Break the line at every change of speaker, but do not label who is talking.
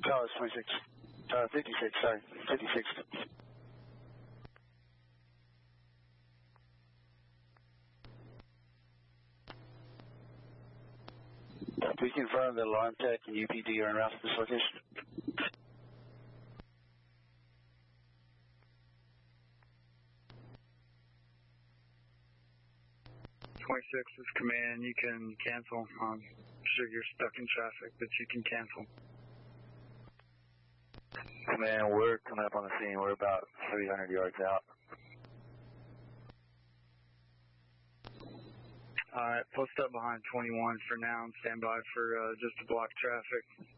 Tower 26. 56, sorry. 56. We confirm that Alarm Tech and UPD are en route to this location.
26 is command. You can cancel. Sure you're stuck in traffic, but you can cancel.
Command, we're coming up on the scene. We're about 300 yards out.
All right, post up behind 21 for now and stand by for just to block traffic.